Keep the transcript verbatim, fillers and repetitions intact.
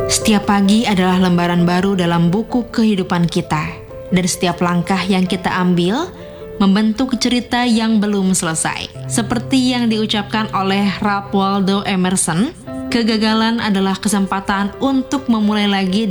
Setiap pagi adalah lembaran baru dalam buku kehidupan kita, dan setiap langkah yang kita ambil membentuk cerita yang belum selesai. Seperti yang diucapkan oleh Ralph Waldo Emerson, kegagalan adalah kesempatan untuk memulai lagi